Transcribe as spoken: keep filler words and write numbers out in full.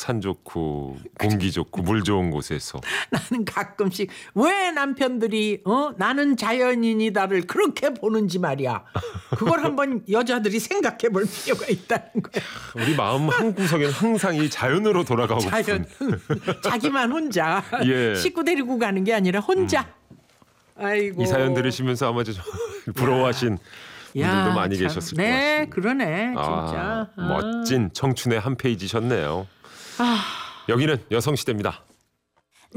산 좋고 공기 좋고 물 좋은 곳에서. 나는 가끔씩 왜 남편들이 어 나는 자연인이다를 그렇게 보는지 말이야. 그걸 한번 여자들이 생각해 볼 필요가 있다는 거야. 우리 마음 한 구석에는 항상 이 자연으로 돌아가고 싶은. 자연 자기만 혼자 예. 식구 데리고 가는 게 아니라 혼자. 음. 아이고. 이 사연 들으시면서 아마 좀 부러워하신 야, 분들도 많이 참. 계셨을 네, 것 같습니다. 그러네 진짜. 아, 멋진 청춘의 한 페이지셨네요. 아. 여기는 여성시대입니다.